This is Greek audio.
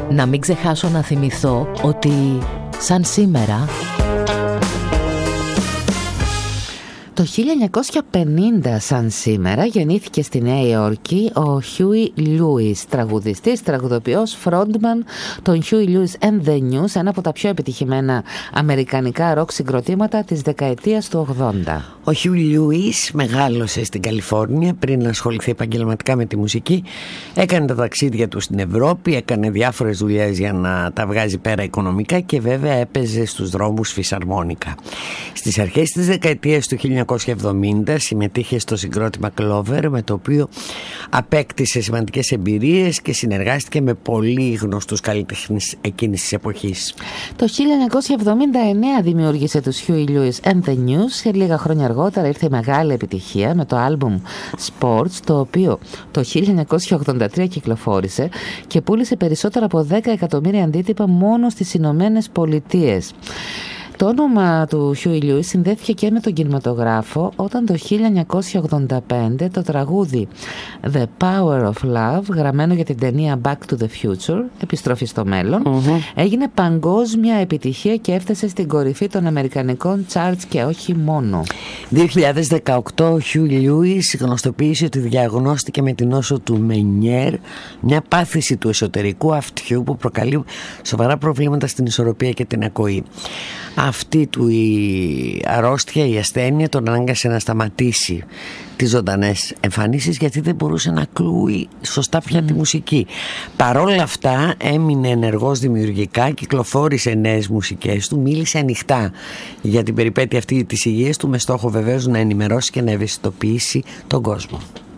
Να μην ξεχάσω να θυμηθώ ότι σαν σήμερα το 1950 σαν σήμερα γεννήθηκε στη Νέα Υόρκη ο Huey Lewis, τραγουδιστής, τραγουδοποιός, frontman των Huey Lewis and the News, ένα από τα πιο επιτυχημένα αμερικανικά ροκ συγκροτήματα της δεκαετίας του 80. Ο Huey Lewis μεγάλωσε στην Καλιφόρνια πριν να ασχοληθεί επαγγελματικά με τη μουσική. Έκανε τα ταξίδια του στην Ευρώπη, έκανε διάφορες δουλειές για να τα βγάζει πέρα οικονομικά και βέβαια έπαιζε στους δρόμους φυσαρμόνικα. Στις αρχές της δεκαετίας του 1970 συμμετείχε στο συγκρότημα Clover, με το οποίο απέκτησε σημαντικές εμπειρίες και συνεργάστηκε με πολύ γνωστούς καλλιτέχνες εκείνης της εποχής. Το 1979 δημιούργησε τους Huey Lewis and the News και λίγα χρόνια αργότερα ήρθε η μεγάλη επιτυχία με το άλμπουμ Sports, το οποίο το 1983 κυκλοφόρησε και πούλησε περισσότερα από 10 εκατομμύρια αντίτυπα μόνο στις Ηνωμένες Πολιτείες. Το όνομα του Huey Lewis συνδέθηκε και με τον κινηματογράφο όταν το 1985 το τραγούδι The Power of Love, γραμμένο για την ταινία Back to the Future, επιστροφή στο μέλλον, έγινε παγκόσμια επιτυχία και έφτασε στην κορυφή των αμερικανικών charts και όχι μόνο. 2018 ο Huey Lewis γνωστοποίησε ότι διαγνώστηκε με την νόσο του Μενιέρ, μια πάθηση του εσωτερικού αυτιού που προκαλεί σοβαρά προβλήματα στην ισορροπία και την ακοή. Αυτή του η αρρώστια, η ασθένεια τον ανάγκασε να σταματήσει τις ζωντανές εμφανίσεις γιατί δεν μπορούσε να ακούει σωστά πια τη μουσική. Παρόλα αυτά έμεινε ενεργός δημιουργικά, κυκλοφόρησε νέες μουσικές του, μίλησε ανοιχτά για την περιπέτεια αυτή της υγείας του, με στόχο βεβαίως να ενημερώσει και να ευαισθητοποιήσει τον κόσμο.